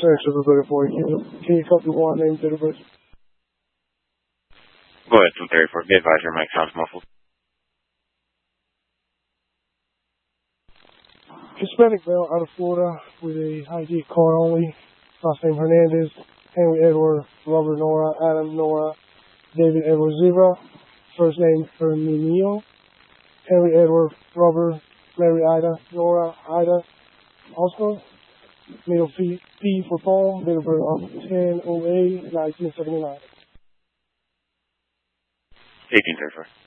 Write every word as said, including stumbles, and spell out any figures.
search of the for you. Can you, can you copy one name, date of birth? Go ahead, two thirty-four. Be advised, your mic sounds muffled. Hispanic male out of Florida with a I D card only. Last name Hernandez. Henry Edward, Robert Nora, Adam Nora, David Edward Zebra. First name Herminio. Henry Edward, Robert, Mary Ida, Nora, Ida, Oscar. Middle P, P for Paul. Date of birth of ten oh eight nineteen seventy-nine. eighteen thirty-four.